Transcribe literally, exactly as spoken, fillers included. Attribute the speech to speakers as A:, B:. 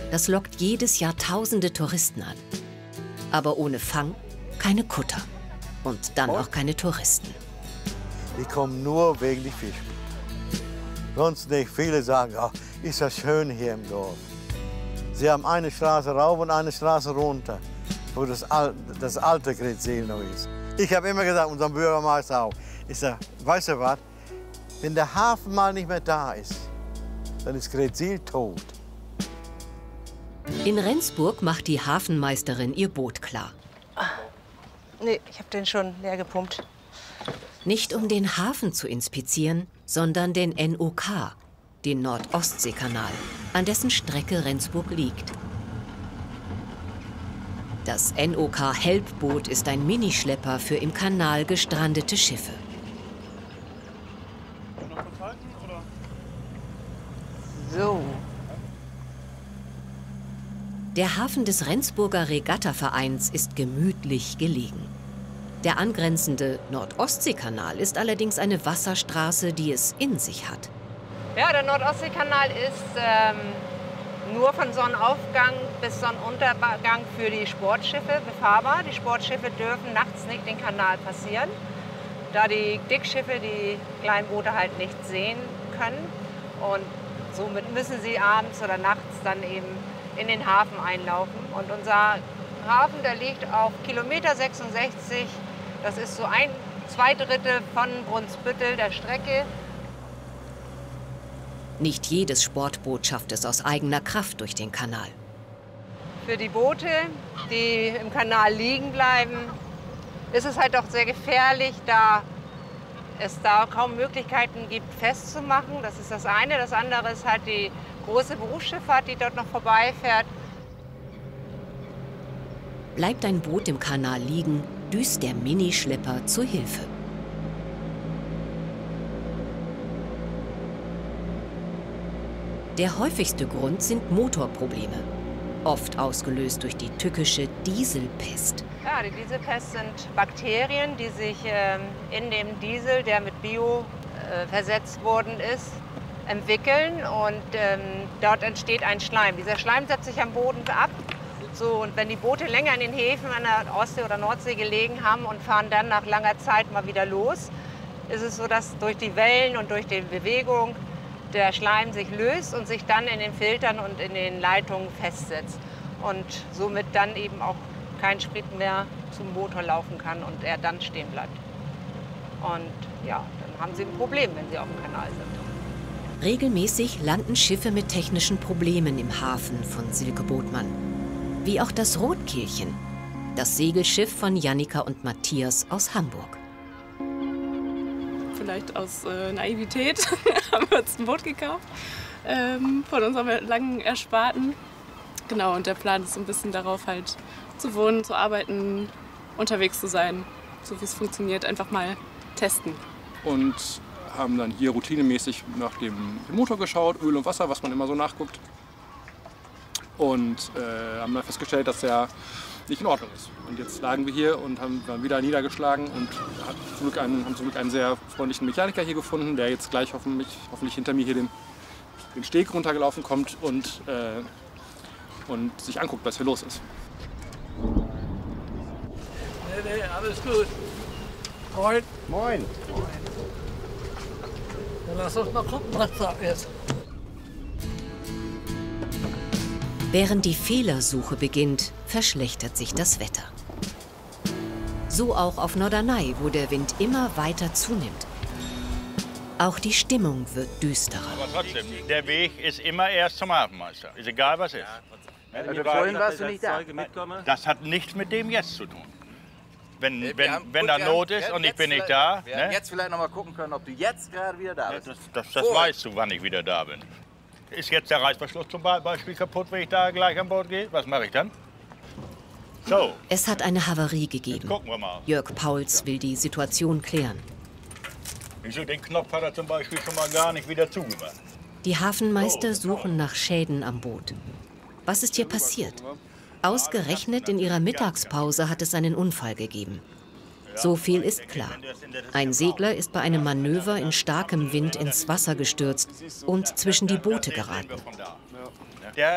A: Das lockt jedes Jahr tausende Touristen an. Aber ohne Fang keine Kutter. Und dann auch keine Touristen.
B: Die kommen nur wegen die Fische. Sonst nicht. Viele sagen, ach, ist das schön hier im Dorf. Sie haben eine Straße rauf und eine Straße runter, wo das, Al das alte Greetsiel noch ist. Ich habe immer gesagt, unserem Bürgermeister auch, ich sage, weißt du was, wenn der Hafen mal nicht mehr da ist, dann ist Greetsiel tot.
A: In Rendsburg macht die Hafenmeisterin ihr Boot klar.
C: Nee, ich habe den schon leer gepumpt.
A: Nicht um den Hafen zu inspizieren, sondern den N O K, den Nord-Ostsee-Kanal, an dessen Strecke Rendsburg liegt. Das N O K-Helpboot ist ein Minischlepper für im Kanal gestrandete Schiffe.
C: So.
A: Der Hafen des Rendsburger Regattavereins ist gemütlich gelegen. Der angrenzende Nord-Ostsee-Kanal ist allerdings eine Wasserstraße, die es in sich hat.
C: Ja, der Nord-Ostsee-Kanal ist ähm, nur von Sonnenaufgang bis Sonnenuntergang für die Sportschiffe befahrbar. Die Sportschiffe dürfen nachts nicht den Kanal passieren, da die Dickschiffe die kleinen Boote halt nicht sehen können. Und somit müssen sie abends oder nachts dann eben in den Hafen einlaufen. Und unser Hafen, der liegt auf Kilometer sechsundsechzig. Das ist so ein, zwei Drittel von Brunsbüttel der Strecke.
A: Nicht jedes Sportboot schafft es aus eigener Kraft durch den Kanal.
C: Für die Boote, die im Kanal liegen bleiben, ist es halt auch sehr gefährlich, da es da kaum Möglichkeiten gibt, festzumachen. Das ist das eine. Das andere ist halt die große Berufsschifffahrt, die dort noch vorbeifährt.
A: Bleibt ein Boot im Kanal liegen, düst der Minischlepper zur Hilfe. Der häufigste Grund sind Motorprobleme, oft ausgelöst durch die tückische Dieselpest.
C: Ja, die Dieselpest sind Bakterien, die sich ähm, in dem Diesel, der mit Bio äh, versetzt worden ist, entwickeln und ähm, dort entsteht ein Schleim. Dieser Schleim setzt sich am Boden ab. So, und wenn die Boote länger in den Häfen an der Ostsee oder Nordsee gelegen haben und fahren dann nach langer Zeit mal wieder los, ist es so, dass durch die Wellen und durch die Bewegung der Schleim sich löst und sich dann in den Filtern und in den Leitungen festsetzt. Und somit dann eben auch kein Sprit mehr zum Motor laufen kann und er dann stehen bleibt. Und ja, dann haben sie ein Problem, wenn sie auf dem Kanal sind.
A: Regelmäßig landen Schiffe mit technischen Problemen im Hafen von Silke Botmann. Wie auch das Rotkehlchen, das Segelschiff von Jannika und Matthias aus Hamburg.
D: Vielleicht aus äh, Naivität haben wir uns ein Boot gekauft, ähm, von unserem langen Ersparten. Genau, und der Plan ist so ein bisschen darauf, halt zu wohnen, zu arbeiten, unterwegs zu sein, so wie es funktioniert, einfach mal testen.
E: Und haben dann hier routinemäßig nach dem Motor geschaut, Öl und Wasser, was man immer so nachguckt. Und äh, haben dann festgestellt, dass er nicht in Ordnung ist. Und jetzt lagen wir hier und haben waren wieder niedergeschlagen und hat zum Glück einen, haben zum Glück einen sehr freundlichen Mechaniker hier gefunden, der jetzt gleich hoffentlich, hoffentlich hinter mir hier den, den Steg runtergelaufen kommt und, äh, und sich anguckt, was hier los ist.
F: Nee, nee, alles gut. Moin.
B: Moin.
F: Dann lass uns mal gucken, was da ist.
A: Während die Fehlersuche beginnt, verschlechtert sich das Wetter. So auch auf Norderney, wo der Wind immer weiter zunimmt. Auch die Stimmung wird düsterer.
G: Aber trotzdem, der Weg ist immer erst zum Hafenmeister. Ist egal, was ist.
B: Also vorhin warst du nicht da.
G: Das hat nichts mit dem jetzt zu tun. Wenn,
H: Wir
G: wenn,
H: haben-
G: wenn
H: gut,
G: da
H: wir
G: Not
H: haben-
G: ist
H: wir
G: und ich
H: jetzt
G: bin nicht
H: vielleicht-
G: da,
H: Wir werden
G: ne?
H: jetzt vielleicht noch mal gucken können, ob du jetzt gerade wieder da
G: Ja,
H: bist.
G: das, das, das
H: Vorher.
G: weißt du, wann ich wieder da bin. Ist jetzt der Reißverschluss zum Beispiel kaputt, wenn ich da gleich an Bord gehe? Was mache ich dann? So,
A: Es hat eine Havarie
G: jetzt
A: gegeben.
G: gucken wir mal.
A: Jörg Pauls will die Situation klären.
G: Wieso, den Knopf hat er zum Beispiel schon mal gar nicht wieder zugemacht.
A: Die Hafenmeister suchen nach Schäden am Boot. Was ist hier passiert? Ausgerechnet in ihrer Mittagspause hat es einen Unfall gegeben. So viel ist klar. Ein Segler ist bei einem Manöver in starkem Wind ins Wasser gestürzt und zwischen die Boote geraten.
G: Der